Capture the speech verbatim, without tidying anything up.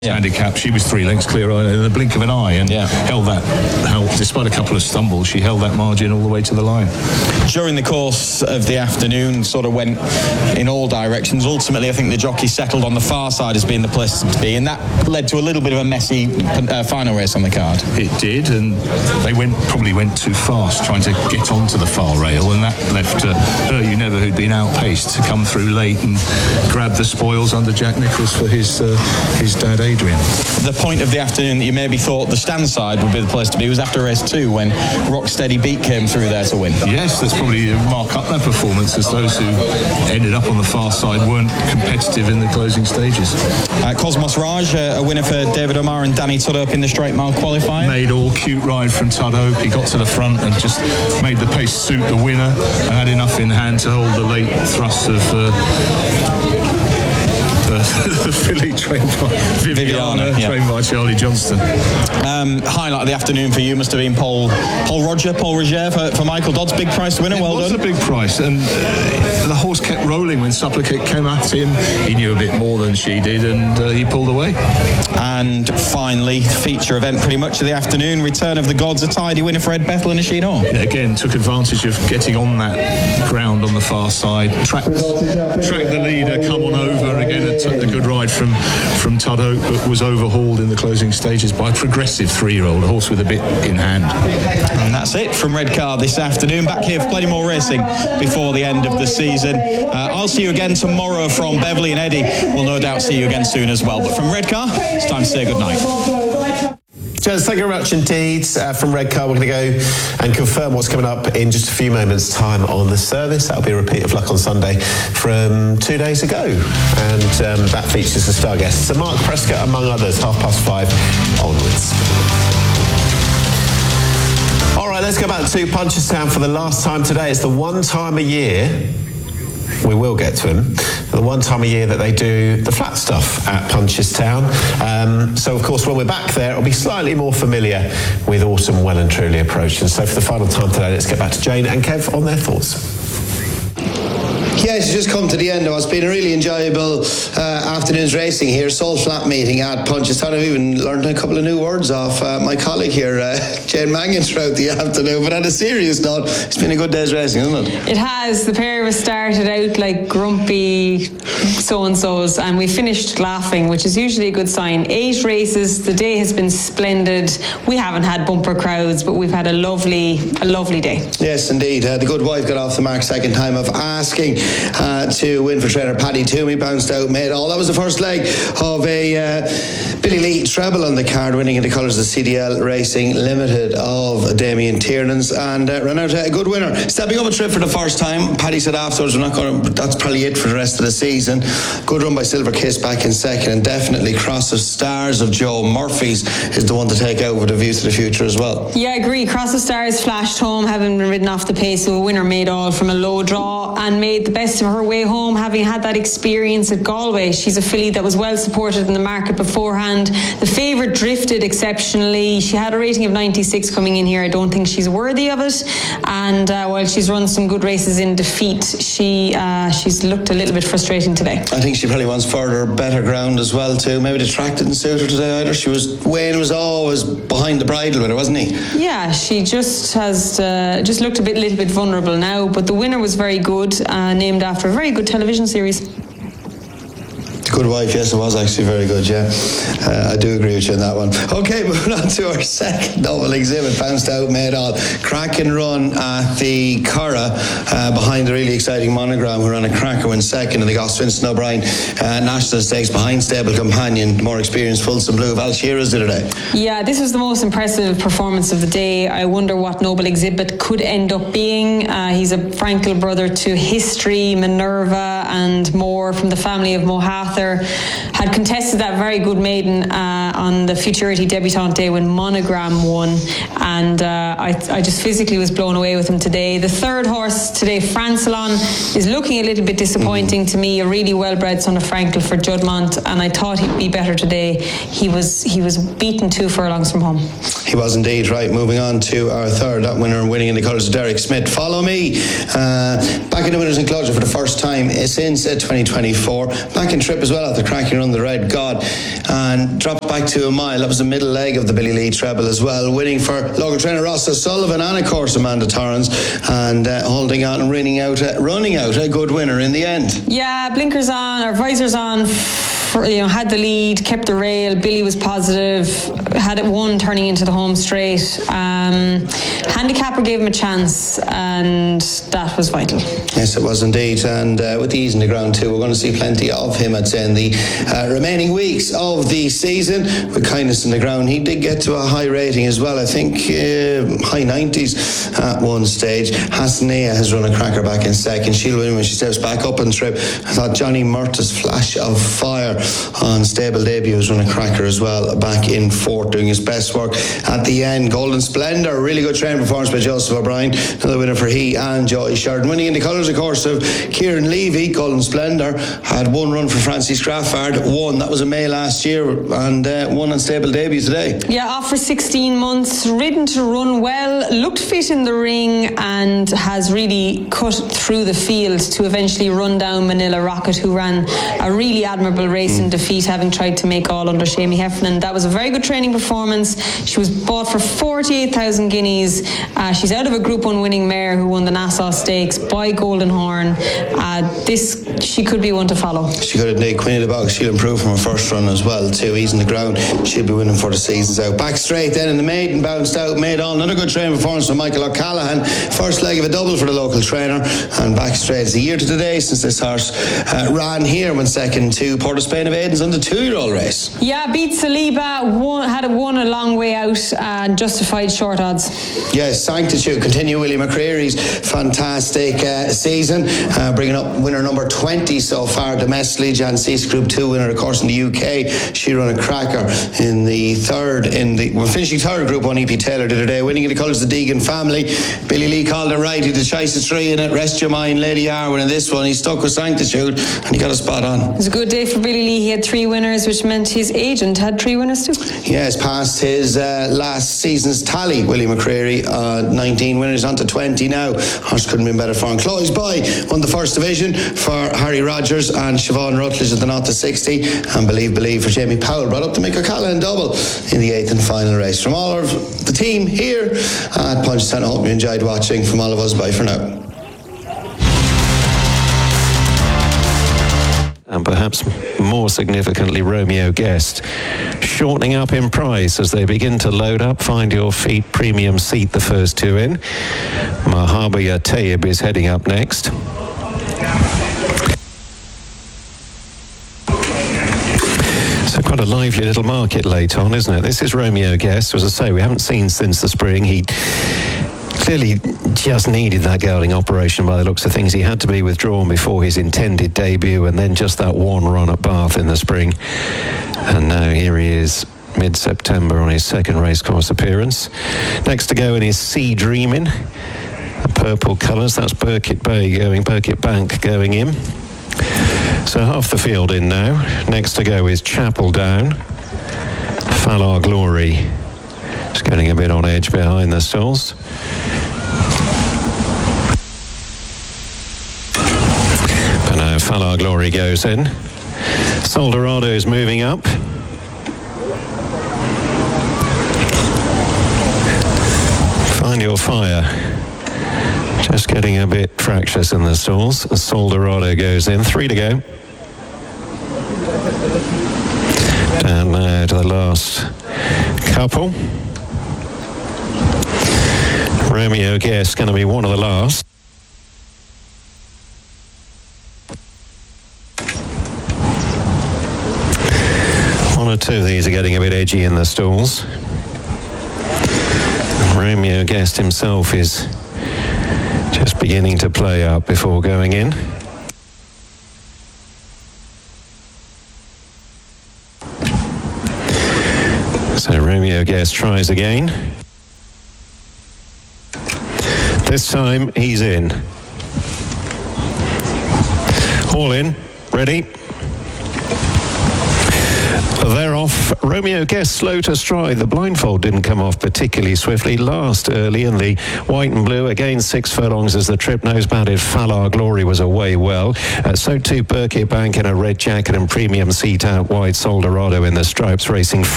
Yeah. Handicap, she was three lengths clear in the blink of an eye, and yeah. held that, held, despite a couple of stumbles, she held that margin all the way to the line. During the course of the afternoon, sort of went in all directions. Ultimately, I think the jockey settled on the far side as being the place to be, and that led to a little bit of a messy uh, final race on the card. It did, and they went probably went too fast trying to get onto the far rail, and that left uh, her you never who'd been outpaced to come through late and grab the spoils under Jack Nicklaus for his uh, his dad Adrian. The point of the afternoon that you maybe thought the stand side would be the place to be was after race two, when Rocksteady Beat came through there to win. Yes, that's probably mark up that performance, as those who ended up on the far side weren't competitive in the closing stages. Uh, Cosmos Raj, uh, a winner for David O'Meara and Danny Tudhope in the straight mile qualifier. Made all cute ride from Tudhope. He got to the front and just made the pace suit the winner, and had enough in hand to hold the late thrust of uh, the filly trained by Viviana, Viviana yeah. trained by Charlie Johnston. Um, highlight of the afternoon for you must have been Paul Paul Roger, Paul Roger for, for Michael Dodd's big price winner. It well was done. a big price, and uh, the horse kept rolling when Supplicate came at him. He knew a bit more than she did, and uh, he pulled away. And finally, feature event pretty much of the afternoon, Return of the Gods, a tidy winner for Ed Bethel and Asheen Orr. Yeah, again, took advantage of getting on that ground on the far side, tracked, tracked the leader, come on over again, and took a good ride from from Tudhope, but was overhauled in the closing stages by a progressive three-year-old, a horse with a bit in hand. And that's it from Redcar this afternoon. Back here for plenty more racing before the end of the season. Uh, I'll see you again tomorrow from Beverley, and Eddie will no doubt see you again soon as well. But from Redcar, it's time to say goodnight. Gents, thank you very much indeed. Uh, from Redcar, we're going to go and confirm what's coming up in just a few moments' time on the service. That'll be a repeat of Luck on Sunday from two days ago. And um, that features the star guests. So Mark Prescott, among others, half past five onwards. All right, let's go back to Punchestown for the last time today. It's the one time a year, we will get to him, the one time a year that they do the flat stuff at Punchestown. Um, so, of course, when we're back there, it'll be slightly more familiar with autumn well and truly approaching. So for the final time today, let's get back to Jane and Kev on their thoughts. Yes, it's just come to the end of what's been a really enjoyable uh, afternoon's racing here. Salt Flat meeting at Punchestown. I've even learned a couple of new words off uh, my colleague here, uh, Jane Mangan, throughout the afternoon. But on a serious note, it's been a good day's racing, hasn't it? It has. The pair of us started out like grumpy so-and-sos, and we finished laughing, which is usually a good sign. Eight races. The day has been splendid. We haven't had bumper crowds, but we've had a lovely, a lovely day. Yes, indeed. Uh, the good wife got off the mark second time of asking Uh, to win for trainer Paddy Toomey, bounced out, made all. That was the first leg of a uh, Billy Lee treble on the card, winning in the colours of C D L Racing Limited of Damien Tiernan's, and uh, ran out a good winner. Stepping up a trip for the first time. Paddy said afterwards, we're not going to, that's probably it for the rest of the season. Good run by Silver Kiss back in second, and definitely Cross of Stars of Joe Murphy's is the one to take out with a view to the future as well. Yeah, I agree. Cross of Stars flashed home, having been ridden off the pace of a winner made all from a low draw, and made the best of her way home, having had that experience at Galway. She's a filly that was well supported in the market beforehand. The favourite drifted exceptionally. She had a rating of ninety-six coming in here. I don't think she's worthy of it, and uh, while she's run some good races in defeat, she uh, she's looked a little bit frustrating today. I think she probably wants further, better ground as well too. Maybe the track didn't suit her today either. She was Wayne was always behind the bridle with her, wasn't he? Yeah, she just has uh, just looked a bit, little bit vulnerable now. But the winner was very good, uh, named after a very good television series. Good wife, yes, it was actually very good, yeah. Uh, I do agree with you on that one. Okay, moving on to our second double exhibit, bounced out, made all. Cracking run at the Curragh, uh, behind the really exciting Monogram, who ran a cracker win second, and they got Vincent O'Brien uh, National Stakes behind Stable Companion, the more experienced Folsom Blue. Val Shearers did today. Yeah, this was the most impressive performance of the day. I wonder what noble exhibit could end up being. Uh, he's a Frankel brother to History, Minerva, and more from the family of Mohather. Had contested that very good maiden uh, uh, on the Futurity Debutante Day when Monogram won, and uh, I, I just physically was blown away with him today. The third horse today, Francelon, is looking a little bit disappointing mm-hmm. to me. A really well-bred son of Frankel for Juddmonte, and I thought he'd be better today. He was he was beaten two furlongs from home. He was indeed. Right, moving on to our third, that winner winning in the colours of Derek Smith. Follow Me, uh, back in the winners' enclosure for the first time since uh, twenty twenty-four. Back in trip as well after cracking run the Red God, and dropped back to a mile. That was the middle leg of the Billy Lee treble as well, winning for local trainer Ross O'Sullivan and of course Amanda Torrance, and uh, holding on and running out, uh, running out a good winner in the end. Yeah, blinkers on, or visors on. For, you know, had the lead, kept the rail. Billy was positive, had it won turning into the home straight. Um, handicapper gave him a chance, and that was vital. Yes, it was indeed. And uh, with the ease in the ground too, we're going to see plenty of him, I'd say, in the uh, remaining weeks of the season. With kindness in the ground, he did get to a high rating as well. I think uh, high nineties at one stage. Hassanea has run a cracker back in second. She'll win when she steps back up on trip. I thought Johnny Murtagh's flash of fire on stable debut was run a cracker as well back in fourth, doing his best work at the end. Golden Splendour, really good training performance by Joseph O'Brien, another winner for he and Joy Sheridan. Winning in the colours, of course, of Kieran Levy. Golden Splendour had one run for Francis Graffard, one, that was in May last year, and uh, one on stable debut today. Yeah, off for sixteen months, ridden to run well, looked fit in the ring, and has really cut through the field to eventually run down Manila Rocket, who ran a really admirable race in defeat, having tried to make all under Shamie Heffernan. That was a very good training performance. She was bought for forty-eight thousand guineas. Uh, she's out of a Group one winning mare who won the Nassau Stakes by Golden Horn. Uh, this, she could be one to follow. She could indeed. Queen of the Box, she'll improve from her first run as well too. Easing the ground, she'll be winning for the season's out. Back straight then in the maiden, bounced out, made on. Another good training performance from Michael O'Callaghan. First leg of a double for the local trainer, and back straight. It's a year to today since this horse uh, ran here, went second to Port of Spain of Aiden's under two-year-old race. Yeah, beat Saliba, won, had it won a long way out and justified short odds. Yes, Sanctitude continue Willie McCreary's fantastic uh, season, uh, bringing up winner number twenty so far domestically. Jan Cease, Group two winner, of course, in the U K. She ran a cracker in the third, in the well, finishing third Group one. E P Taylor did today, winning in the colours of the Deegan family. Billy Lee called it right. He did choice of three in it. Rest your mind, Lady Arwen in this one. He stuck with Sanctitude and he got a spot on. It was a good day for Billy Lee. He had three winners, which meant his agent had three winners too. Yes, past his uh, last season's tally. Willie McCreary, uh, nineteen winners, on to twenty now. Horse couldn't be better for him. Chloe's Boy won the first division for Harry Rogers, and Siobhan Rutledge at the naught to sixty, and Believe Believe for Jamie Powell brought up to make a Callahan double in the eighth and final race. From all of the team here at Punchestown, I hope you enjoyed watching. From all of us, bye for now. And perhaps more significantly, Romeo Guest shortening up in price as they begin to load up. Find Your Feet premium seat, the first two in. Mahabaya Tayyib is heading up next. So quite a lively little market late on, isn't it? This is Romeo Guest. As I say, we haven't seen since the spring. He clearly just needed that gelding operation by the looks of things. He had to be withdrawn before his intended debut, and then just that one run at Bath in the spring. And now here he is mid-September on his second racecourse appearance. Next to go in is Sea Dreamin'. The purple colours, that's Burkitt Bay going, Burkitt Bank going in. So half the field in now. Next to go is Chapel Down. Falar Glory just getting a bit on edge behind the stalls. But now Falar Glory goes in. Soldorado's moving up. Find Your Fire just getting a bit fractious in the stalls. Soldorado goes in. Three to go. And now to the last couple. Romeo Guest going to be one of the last. One or two of these are getting a bit edgy in the stalls. Romeo Guest himself is just beginning to play up before going in. So Romeo Guest tries again. This time he's in. All in. Ready? They're off. Romeo Guest slow to stride. The blindfold didn't come off particularly swiftly. Last early, and the white and blue again six furlongs as the trip nose batted. Falar Glory was away well. Uh, so too Burkitt Bank in a red jacket and premium seat out wide. Soldorado in the stripes racing.